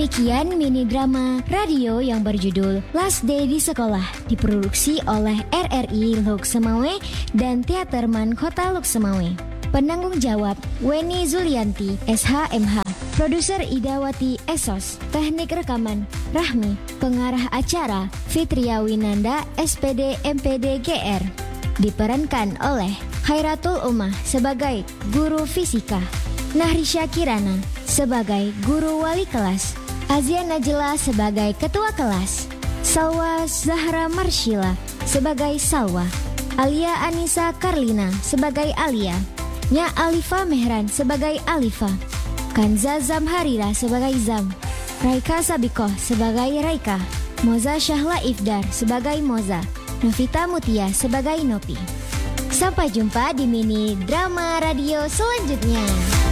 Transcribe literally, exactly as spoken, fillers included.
Demikian mini drama radio yang berjudul Last Day di Sekolah diproduksi oleh R R I Lok Semawe dan Teaterman Kota Lok Semawe. Penanggung jawab Weni Zulianti, S H M H. Produser Idawati Esos. Teknik rekaman Rahmi. Pengarah acara Fitria Winanda, S P D M P D G R. Diperankan oleh Khairatul Umah sebagai guru fisika, Nahrisha Kirana sebagai guru wali kelas, Azia Najla sebagai ketua kelas, Salwa Zahra Marshila sebagai Salwa, Alia Anissa Karlina sebagai Alia, Nya Alifa Mehran sebagai Alifa, Kanza Zamharira sebagai Zam, Raika Sabikoh sebagai Raika, Moza Syahla Ifdar sebagai Moza, Novita Mutia sebagai Nopi. Sampai jumpa di mini drama radio selanjutnya.